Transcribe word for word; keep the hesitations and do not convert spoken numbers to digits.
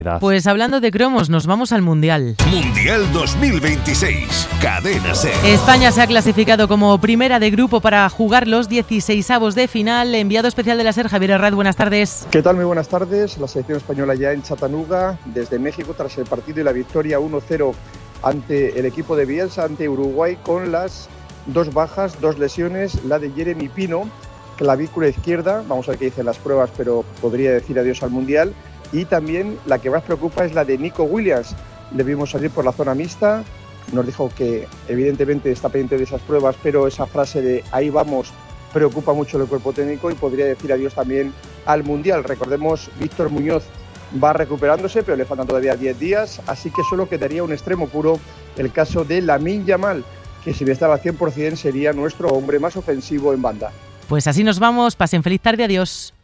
Pues hablando de cromos, nos vamos al Mundial. Mundial dos mil veintiséis, Cadena SER. España se ha clasificado como primera de grupo para jugar los dieciseisavos de final. Enviado especial de la SER, Javier Herrad, buenas tardes. ¿Qué tal? Muy buenas tardes. La selección española ya en Chattanooga, desde México, tras el partido y la victoria uno cero ante el equipo de Bielsa, ante Uruguay, con las dos bajas, dos lesiones, la de Jeremy Pino, clavícula izquierda, vamos a ver qué dicen las pruebas, pero podría decir adiós al Mundial. Y también la que más preocupa es la de Nico Williams. Le vimos salir por la zona mixta, nos dijo que evidentemente está pendiente de esas pruebas, pero esa frase de ahí vamos preocupa mucho el cuerpo técnico y podría decir adiós también al Mundial. Recordemos, Víctor Muñoz va recuperándose, pero le faltan todavía diez días, así que solo quedaría un extremo puro, el caso de Lamine Yamal, que si estaba al cien por ciento sería nuestro hombre más ofensivo en banda. Pues así nos vamos, pasen feliz tarde, adiós.